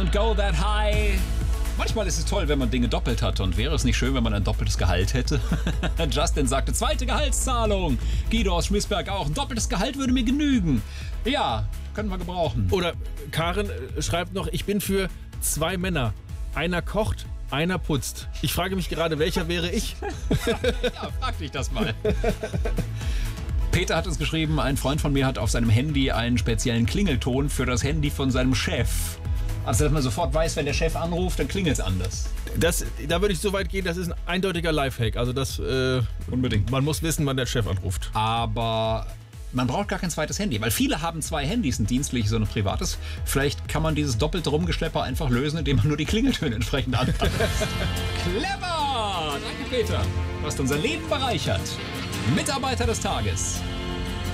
und Go That High. Manchmal ist es toll, wenn man Dinge doppelt hat. Und wäre es nicht schön, wenn man ein doppeltes Gehalt hätte? Justin sagte, zweite Gehaltszahlung. Guido aus Schmissberg auch. Ein doppeltes Gehalt würde mir genügen. Ja, können wir gebrauchen. Oder Karen schreibt noch, ich bin für 2 Männer. Einer kocht, einer putzt. Ich frage mich gerade, welcher wäre ich? Ja, frag dich das mal. Peter hat uns geschrieben, ein Freund von mir hat auf seinem Handy einen speziellen Klingelton für das Handy von seinem Chef. Also, dass man sofort weiß, wenn der Chef anruft, dann klingelt es anders. Da würde ich so weit gehen, das ist ein eindeutiger Lifehack. Also das Unbedingt. Man muss wissen, wann der Chef anruft. Aber man braucht gar kein zweites Handy, weil viele haben 2 Handys, ein dienstliches und ein privates. Vielleicht kann man dieses doppelte Rumgeschlepper einfach lösen, indem man nur die Klingeltöne entsprechend anpasst. Clever! Danke, Peter. Du hast unser Leben bereichert. Mitarbeiter des Tages.